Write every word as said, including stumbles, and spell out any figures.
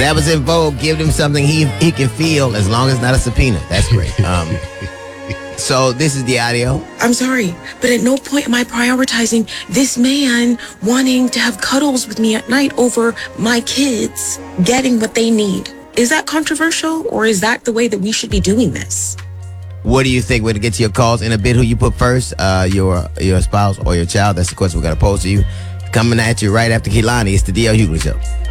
Whatever's in vogue, give him something he he can feel as long as it's not a subpoena. That's great. Um, so this is the audio. I'm sorry, but at no point am I prioritizing this man wanting to have cuddles with me at night over my kids getting what they need. Is that controversial, or is that the way that we should be doing this? What do you think? We're going to get to your calls in a bit. Who you put first, uh, your your spouse or your child? That's the question we're going to pose to you. Coming at you right after Kehlani. It's the D L Hughley Show.